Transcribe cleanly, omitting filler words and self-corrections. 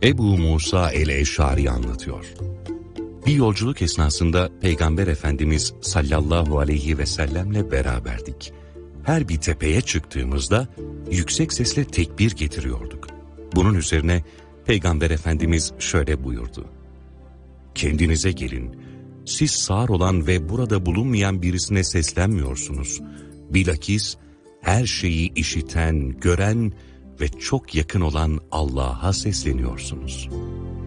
Ebu Musa el-Eş'ari anlatıyor. Bir yolculuk esnasında Peygamber Efendimiz sallallahu aleyhi ve sellemle beraberdik. Her bir tepeye çıktığımızda yüksek sesle tekbir getiriyorduk. Bunun üzerine Peygamber Efendimiz şöyle buyurdu: "Kendinize gelin, siz sağır olan ve burada bulunmayan birisine seslenmiyorsunuz. Bilakis her şeyi işiten, gören ve çok yakın olan Allah'a sesleniyorsunuz."